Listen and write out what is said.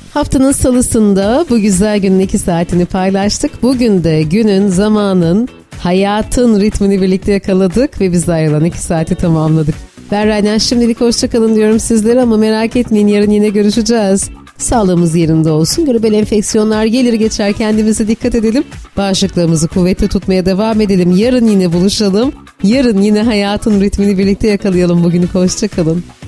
Haftanın salısında bu güzel günün 2 saatini paylaştık. Bugün de günün, zamanın, hayatın ritmini birlikte yakaladık ve bize ayrılan 2 saati tamamladık. Ben Rayna, şimdilik hoşçakalın diyorum sizlere ama merak etmeyin, yarın yine görüşeceğiz. Sağlığımız yerinde olsun. Gribal enfeksiyonlar gelir geçer, kendimize dikkat edelim. Bağışıklığımızı kuvvetli tutmaya devam edelim. Yarın yine buluşalım. Yarın yine hayatın ritmini birlikte yakalayalım bugünü. Hoşçakalın.